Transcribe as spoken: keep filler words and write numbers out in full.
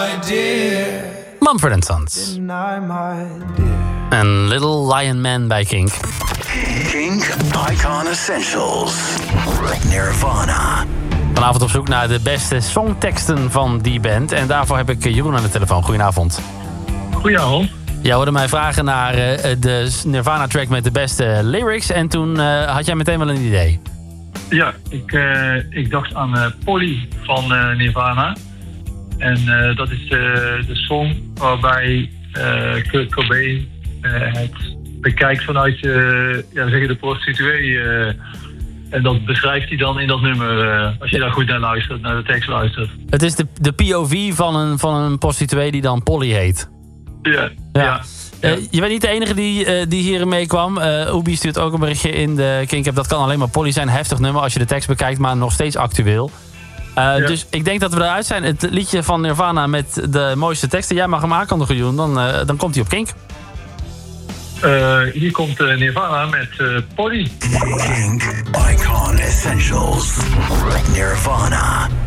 Mumford and Sons. En Little Lion Man bij Kink. Kink Icon Essentials. Nirvana. Vanavond op zoek naar de beste songteksten van die band. En daarvoor heb ik Jeroen aan de telefoon. Goedenavond. Goedenavond. Jij hoorde mij vragen naar uh, de Nirvana-track met de beste lyrics. En toen uh, had jij meteen wel een idee. Ja, ik, uh, ik dacht aan uh, Polly van uh, Nirvana. En uh, dat is uh, de song waarbij uh, Kurt Cobain uh, het bekijkt vanuit uh, ja, zeg je de prostituee. Uh, en dat beschrijft hij dan in dat nummer, uh, als je daar goed naar luistert, naar de tekst luistert. Het is de, de P O V van een, van een prostituee die dan Polly heet. Ja, ja. ja. Uh, je bent niet de enige die, uh, die hier meekwam. Uh, Oebi stuurt ook een berichtje in de Kink. Dat kan alleen maar Polly zijn. Heftig nummer als je de tekst bekijkt, maar nog steeds actueel. Uh, ja. Dus ik denk dat we eruit zijn. Het liedje van Nirvana met de mooiste teksten. Jij mag hem aankondigen, Joen. Dan, uh, dan komt hij op Kink. Uh, hier komt uh, Nirvana met uh, Polly. Kink Icon Essentials. Nirvana.